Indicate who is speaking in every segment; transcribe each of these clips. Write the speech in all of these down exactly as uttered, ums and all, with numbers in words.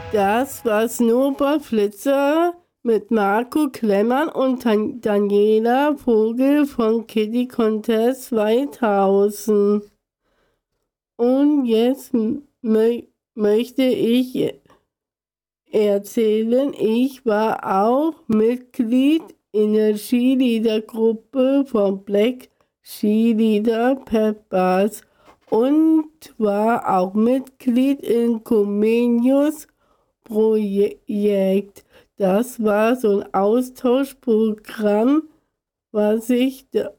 Speaker 1: Das war Snowball-Flitzer mit Marco Klemmern und Dan- Daniela Vogel von Kitty Contest zweitausend. Und jetzt mö möchte ich erzählen, ich war auch Mitglied in der Cheerleader-Gruppe von Black Cheerleader Peppers und war auch Mitglied in Comenius Projekt. Das war so ein Austauschprogramm, was ich da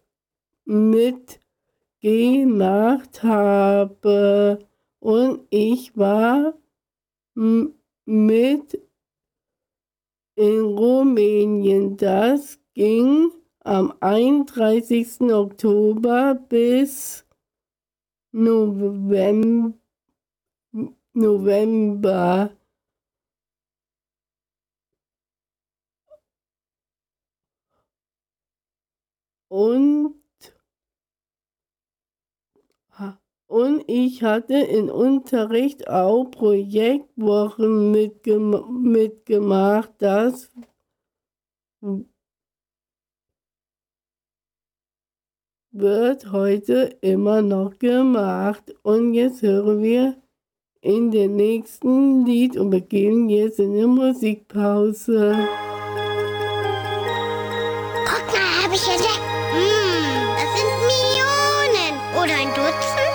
Speaker 1: mitgemacht habe. Und ich war mit in Rumänien. Das ging am einunddreißigsten Oktober bis November. November. Und, und ich hatte im Unterricht auch Projektwochen mitgema mitgemacht. Das wird heute immer noch gemacht. Und jetzt hören wir in den nächsten Lied und beginnen jetzt in der Musikpause.
Speaker 2: Guck mal, habe ich entdeckt. Hm, das sind Millionen. Oder ein Dutzend?